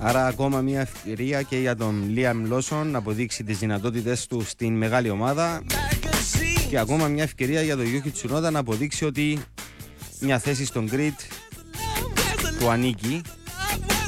Άρα ακόμα μια ευκαιρία και για τον Liam Lawson να αποδείξει τις δυνατότητες του στην μεγάλη ομάδα και ακόμα μια ευκαιρία για τον Yuki Tsunoda να αποδείξει ότι μια θέση στον grid του ανήκει